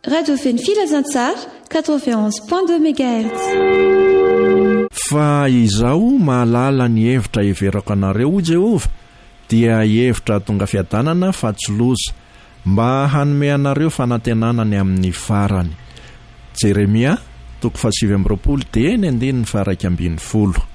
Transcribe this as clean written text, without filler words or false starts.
Radio Feny Filazantsara 91.2 MHz. Fa izao mahalala ny hevitra everako anareo o Jehova dia hevitra tonga fiadanana fa tsy loza mba hanome anareo fanantenana ny amin'ny farany. Jeremia 7:20 dia 9:12.